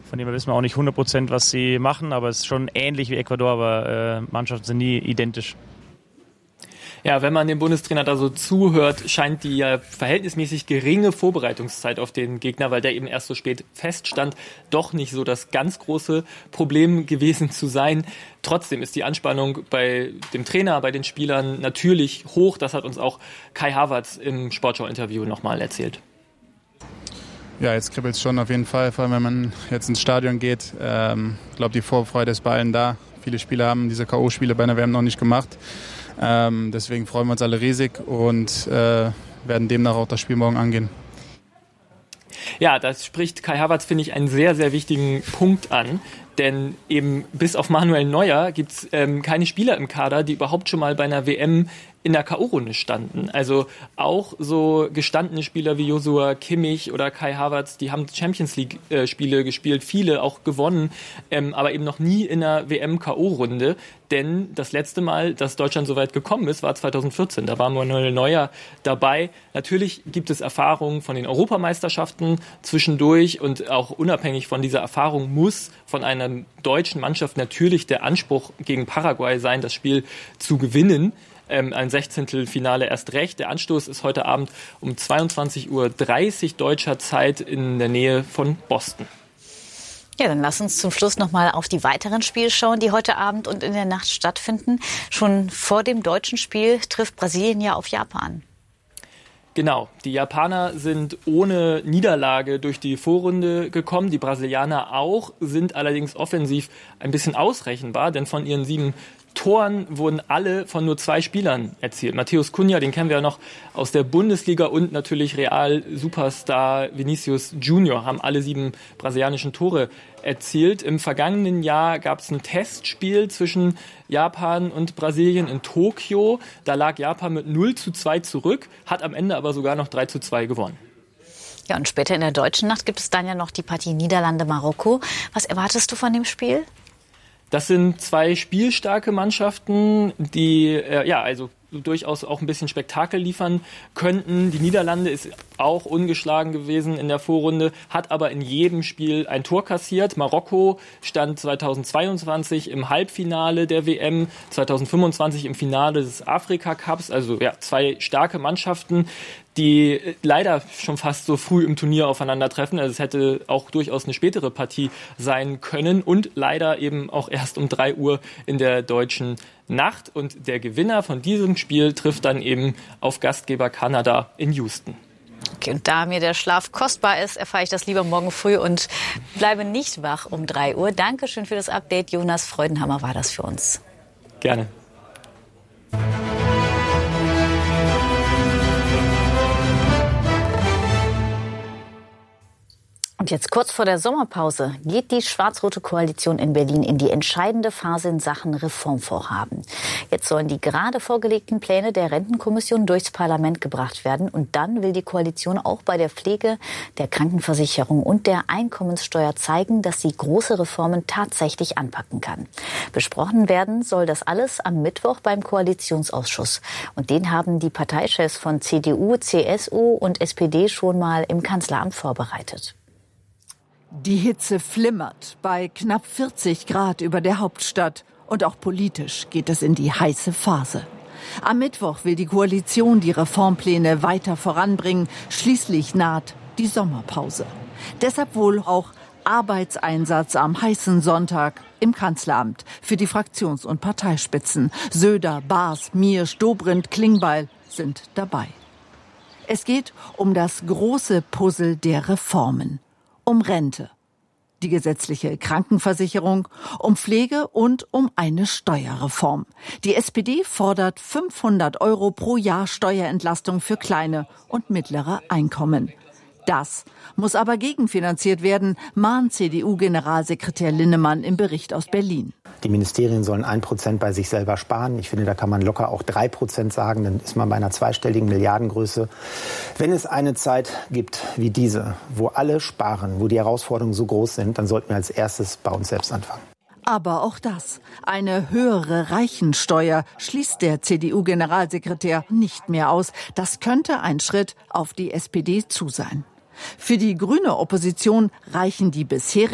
Von dem her wissen wir auch nicht 100%, was sie machen, aber es ist schon ähnlich wie Ecuador, aber Mannschaften sind nie identisch. Ja, wenn man dem Bundestrainer da so zuhört, scheint die ja verhältnismäßig geringe Vorbereitungszeit auf den Gegner, weil der eben erst so spät feststand, doch nicht so das ganz große Problem gewesen zu sein. Trotzdem ist die Anspannung bei dem Trainer, bei den Spielern natürlich hoch. Das hat uns auch Kai Havertz im Sportschau-Interview nochmal erzählt. Ja, jetzt kribbelt es schon auf jeden Fall, vor allem wenn man jetzt ins Stadion geht. Ich glaube, die Vorfreude ist bei allen da. Viele Spieler haben diese K.O.-Spiele bei einer WM noch nicht gemacht. Deswegen freuen wir uns alle riesig und werden demnach auch das Spiel morgen angehen. Ja, das spricht Kai Havertz, finde ich, einen sehr, sehr wichtigen Punkt an. Denn eben bis auf Manuel Neuer gibt es keine Spieler im Kader, die überhaupt schon mal bei einer WM in der K.O.-Runde standen. Also auch so gestandene Spieler wie Joshua Kimmich oder Kai Havertz, die haben Champions-League-Spiele gespielt, viele auch gewonnen, aber eben noch nie in einer WM-K.O.-Runde. Denn das letzte Mal, dass Deutschland so weit gekommen ist, war 2014. Da war Manuel Neuer dabei. Natürlich gibt es Erfahrungen von den Europameisterschaften zwischendurch und auch unabhängig von dieser Erfahrung muss von einer deutschen Mannschaft natürlich der Anspruch gegen Paraguay sein, das Spiel zu gewinnen. Ein Sechzehntelfinale erst recht. Der Anstoß ist heute Abend um 22:30 Uhr deutscher Zeit in der Nähe von Boston. Ja, dann lass uns zum Schluss nochmal auf die weiteren Spiele schauen, die heute Abend und in der Nacht stattfinden. Schon vor dem deutschen Spiel trifft Brasilien ja auf Japan. Genau, die Japaner sind ohne Niederlage durch die Vorrunde gekommen, die Brasilianer auch, sind allerdings offensiv ein bisschen ausrechenbar, denn von ihren 7 Toren wurden alle von nur 2 Spielern erzielt. Matheus Cunha, den kennen wir ja noch aus der Bundesliga, und natürlich Real-Superstar Vinicius Junior haben alle 7 brasilianischen Tore erzielt. Im vergangenen Jahr gab es ein Testspiel zwischen Japan und Brasilien in Tokio. Da lag Japan mit 0:2 zurück, hat am Ende aber sogar noch 3:2 gewonnen. Ja, und später in der deutschen Nacht gibt es dann ja noch die Partie Niederlande-Marokko. Was erwartest du von dem Spiel? Das sind 2 spielstarke Mannschaften, die also durchaus auch ein bisschen Spektakel liefern könnten. Die Niederlande ist auch ungeschlagen gewesen in der Vorrunde, hat aber in jedem Spiel ein Tor kassiert. Marokko stand 2022 im Halbfinale der WM, 2025 im Finale des Afrika-Cups. Also 2 starke Mannschaften, die leider schon fast so früh im Turnier aufeinandertreffen. Also es hätte auch durchaus eine spätere Partie sein können und leider eben auch erst um 3 Uhr in der deutschen Nacht. Und der Gewinner von diesem Spiel trifft dann eben auf Gastgeber Kanada in Houston. Okay, und da mir der Schlaf kostbar ist, erfahre ich das lieber morgen früh und bleibe nicht wach um 3 Uhr. Dankeschön für das Update. Jonas Freudenhammer war das für uns. Gerne. Und jetzt kurz vor der Sommerpause geht die schwarz-rote Koalition in Berlin in die entscheidende Phase in Sachen Reformvorhaben. Jetzt sollen die gerade vorgelegten Pläne der Rentenkommission durchs Parlament gebracht werden. Und dann will die Koalition auch bei der Pflege, der Krankenversicherung und der Einkommenssteuer zeigen, dass sie große Reformen tatsächlich anpacken kann. Besprochen werden soll das alles am Mittwoch beim Koalitionsausschuss. Und den haben die Parteichefs von CDU, CSU und SPD schon mal im Kanzleramt vorbereitet. Die Hitze flimmert bei knapp 40 Grad über der Hauptstadt. Und auch politisch geht es in die heiße Phase. Am Mittwoch will die Koalition die Reformpläne weiter voranbringen. Schließlich naht die Sommerpause. Deshalb wohl auch Arbeitseinsatz am heißen Sonntag im Kanzleramt für die Fraktions- und Parteispitzen. Söder, Baas, Miersch, Dobrindt, Klingbeil sind dabei. Es geht um das große Puzzle der Reformen. Um Rente, die gesetzliche Krankenversicherung, um Pflege und um eine Steuerreform. Die SPD fordert 500 € pro Jahr Steuerentlastung für kleine und mittlere Einkommen. Das muss aber gegenfinanziert werden, mahnt CDU-Generalsekretär Linnemann im Bericht aus Berlin. Die Ministerien sollen 1% bei sich selber sparen. Ich finde, da kann man locker auch 3% sagen. Dann ist man bei einer zweistelligen Milliardengröße. Wenn es eine Zeit gibt wie diese, wo alle sparen, wo die Herausforderungen so groß sind, dann sollten wir als erstes bei uns selbst anfangen. Aber auch das, eine höhere Reichensteuer, schließt der CDU-Generalsekretär nicht mehr aus. Das könnte ein Schritt auf die SPD zu sein. Für die grüne Opposition reichen die bisherigen